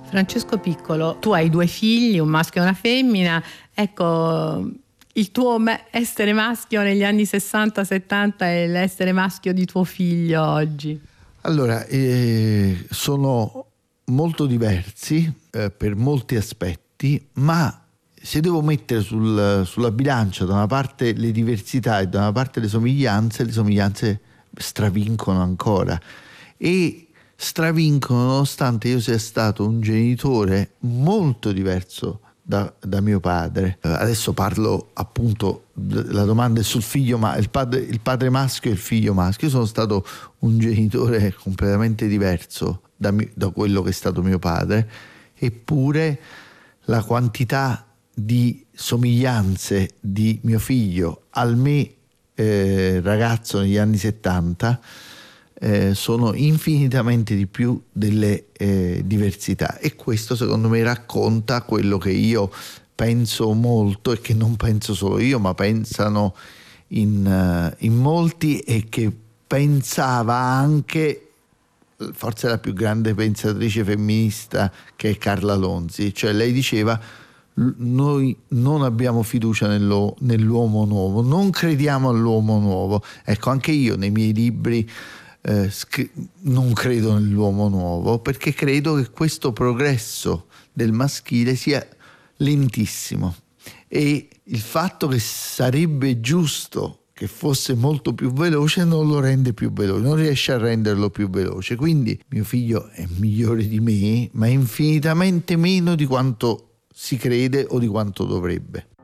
Francesco Piccolo, tu hai 2 figli, un maschio e una femmina. Ecco, il tuo essere maschio negli anni 60-70 e l'essere maschio di tuo figlio oggi. Allora, sono molto diversi per molti aspetti, ma se devo mettere sulla bilancia da una parte le diversità e da una parte le somiglianze stravincono ancora. E stravincono nonostante io sia stato un genitore molto diverso da mio padre. Adesso parlo appunto, la domanda è sul figlio, ma il padre maschio e il figlio maschio. Io sono stato un genitore completamente diverso da quello che è stato mio padre, eppure la quantità di somiglianze di mio figlio al me ragazzo negli anni 70 sono infinitamente di più delle diversità, e questo secondo me racconta quello che io penso molto e che non penso solo io, ma pensano in molti, e che pensava anche forse la più grande pensatrice femminista, che è Carla Lonzi. Cioè lei diceva: noi non abbiamo fiducia nell'uomo nuovo, non crediamo all'uomo nuovo. Ecco, anche io nei miei libri non credo nell'uomo nuovo, perché credo che questo progresso del maschile sia lentissimo, e il fatto che sarebbe giusto che fosse molto più veloce non lo rende più veloce, non riesce a renderlo più veloce. Quindi mio figlio è migliore di me, ma infinitamente meno di quanto si crede o di quanto dovrebbe.